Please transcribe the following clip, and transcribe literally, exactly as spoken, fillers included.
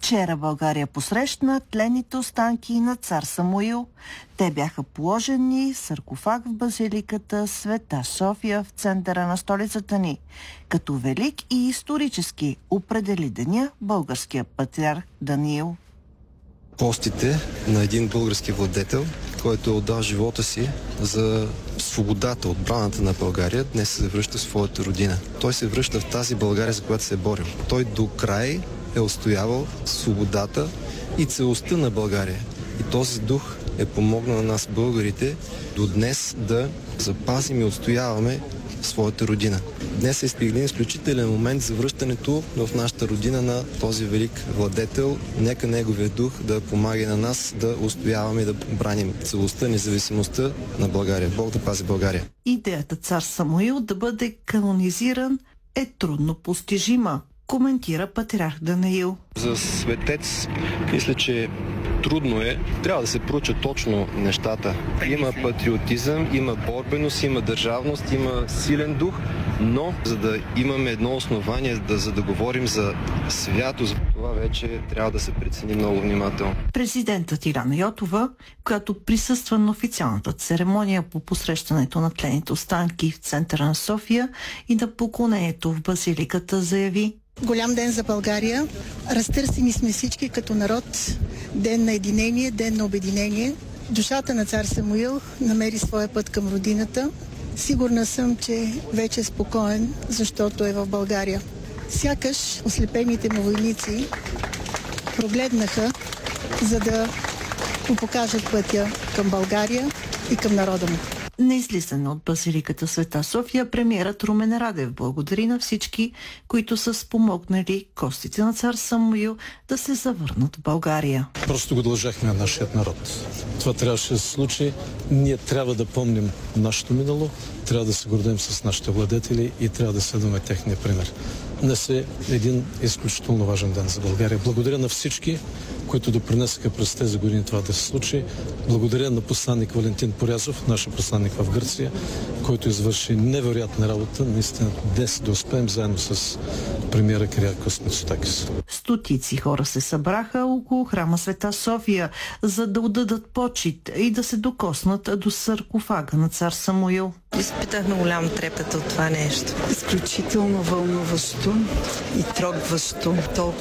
Вчера България посрещна тленните останки на цар Самуил. Те бяха положени в саркофаг в базиликата Света София в центъра на столицата ни. Като велик и исторически определи деня българския патриарх Даниил. Постите на един български владетел, който е отдал живота си за свободата, отбраната на България, днес се връща в своята родина. Той се връща в тази България, за която се е борил. Той до край е устоявал свободата и целостта на България. И този дух е помогнал на нас, българите, до днес да запазим и отстояваме своята родина. Днес е един изключителен момент за връщането в нашата родина на този велик владетел. Нека неговия дух да помага на нас да устояваме и да браним целостта, независимостта на България. Бог да пази България. Идеята цар Самуил да бъде канонизиран е трудно постижима, коментира патриарх Даниил. За светец, мисля, че трудно е. Трябва да се проучат точно нещата. Има патриотизъм, има борбеност, има държавност, има силен дух, но за да имаме едно основание, да, за да говорим за святост, това вече трябва да се прецени много внимателно. Президентът Ирана Йотова, която присъства на официалната церемония по посрещането на тлените останки в центъра на София и на поклонението в базиликата, заяви: голям ден за България. Разтърсени сме всички като народ. Ден на единение, ден на обединение. Душата на цар Самуил намери своя път към родината. Сигурна съм, че вече е спокоен, защото е в България. Сякаш ослепените му войници прогледнаха, за да му покажат пътя към България и към народа му. На излизане от базиликата Света София премиерът Румен Радев благодари на всички, които са спомогнали костите на цар Самуил да се завърнат в България. Просто го дължахме на нашия народ. Това трябваше да се случи. Ние трябва да помним нашето минало, трябва да се гордеем с нашите владетели и трябва да следваме техния пример. Днес е един изключително важен ден за България. Благодаря на всички, които допринесаха през тези години това да се случи. Благодаря на посланник Валентин Порязов, нашия посланник в Гърция, който извърши невероятна работа. Наистина днес да успеем заедно с премиера Кириакос Мицотакис. Стотици хора се събраха около храма Света София, за да отдадат почит и да се докоснат до саркофага на цар Самуил. Изпитахме голям трепет от това нещо. Изключително вълнуващо и трогващо. Толкова